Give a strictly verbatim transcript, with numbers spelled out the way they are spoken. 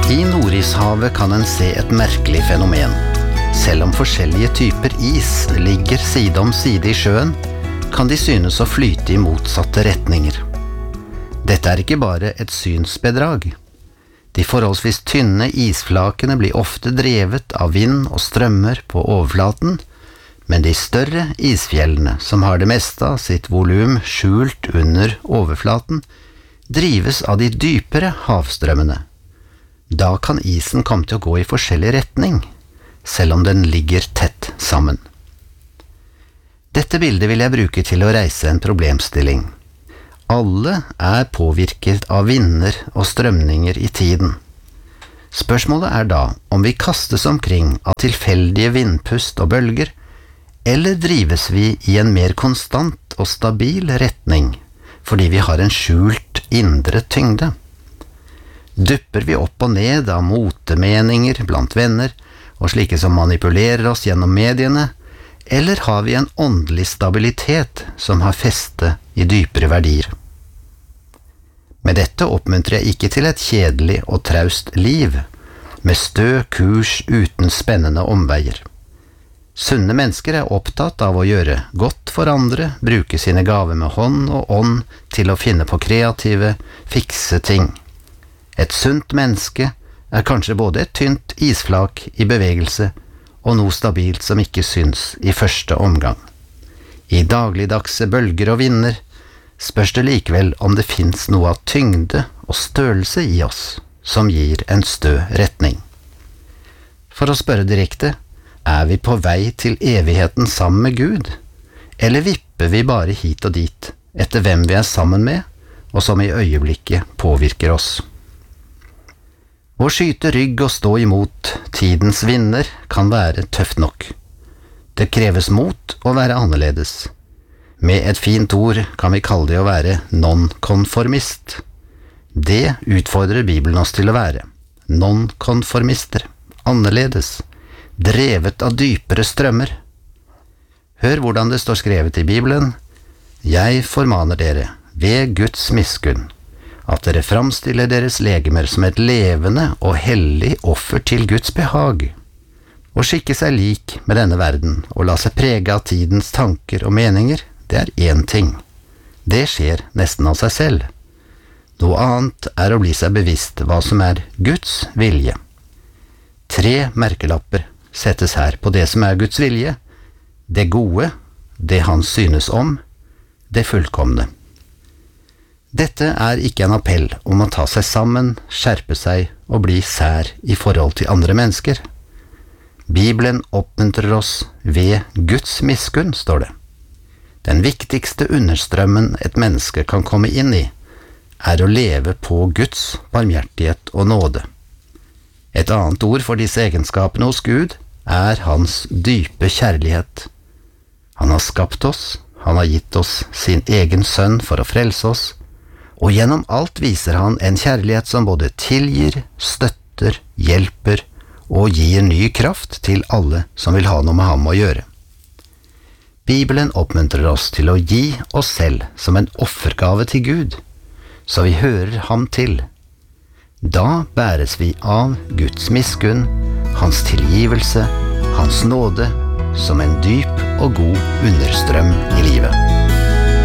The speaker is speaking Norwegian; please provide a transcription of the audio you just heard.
I Nordishavet kan en se et merkelig fenomen. Selv om forskjellige typer is ligger side om side i sjøen, kan de synes å flyte i motsatte retninger. Dette er ikke bare et synsbedrag. De forholdsvis tynne isflakene blir ofte drevet av vind og strømmer på overflaten, men de større isfjellene, som har det meste av sitt volum skjult under overflaten, drives av de dypere havstrømmene. Da kan isen komme til å gå i forskjellig retning, selv om den ligger tett sammen. Dette bildet vil jeg bruke til å reise en problemstilling. Alle er påvirket av vinder og strømninger i tiden. Spørsmålet er da om vi kastes omkring av tilfeldige vindpust og bølger, eller drives vi i en mer konstant og stabil retning, fordi vi har en skjult indre tyngde. Dupper vi opp og ned av motemeninger blant venner, og slike som manipulerer oss gjennom mediene, eller har vi en åndelig stabilitet som har feste i dypere verdier? Med dette oppmuntrer jeg ikke til et kjedelig og traust liv, med stø kurs uten spennende omveier. Sunne mennesker er opptatt av å gjøre godt for andre, bruke sine gaver med hånd og ånd til å finne på kreative, fikse ting. Et sunt menneske er kanskje både et tynt isflak i bevegelse og noe stabilt som ikke syns i første omgang. I dagligdagse bølger og vinder spørs det likevel om det finnes noe av tyngde og størrelse i oss som gir en stø retning. For å spørre direkte, er vi på vei til evigheten sammen med Gud, eller vipper vi bare hit og dit etter hvem vi er sammen med, og som i øyeblikket påvirker oss? Å skyte rygg og stå imot tidens vinder kan være tøft nok. Det kreves mot å være annerledes. Med et fint ord kan vi kalle det å være nonkonformist. Det utfordrer Bibelen oss til å være. Nonkonformister. Annerledes. Drevet av dypere strømmer. Hør hvordan det står skrevet i Bibelen. Jeg formaner dere, ved Guds miskunn, at dere framstiller deres legemer som et levende og hellig offer til Guds behag, og skikke seg lik med denne verden, og la seg prege av tidens tanker og meninger, det er én ting. Det skjer nesten av seg selv. Noe annet er å bli seg bevisst hva som er Guds vilje. Tre merkelapper settes her på det som er Guds vilje, det gode, det han synes om, det fullkomne. Dette er ikke en appell om å ta seg sammen, skjerpe seg og bli sær i forhold til andre mennesker. Bibelen oppmuntrer oss ved Guds miskunn, står det. Den viktigste understrømmen et menneske kan komme inn i, er å leve på Guds barmhjertighet og nåde. Et annet ord for disse egenskapene hos Gud er hans dype kjærlighet. Han har skapt oss, han har gitt oss sin egen sønn for å frelse oss, og gjennom alt viser han en kjærlighet som både tilgir, støtter, hjelper og gir ny kraft til alle som vil ha noe med ham å gjøre. Bibelen oppmuntrer oss til å gi oss selv som en offergave til Gud, så vi hører ham til. Da bæres vi av Guds miskunn, hans tilgivelse, hans nåde, som en dyp og god understrøm i livet.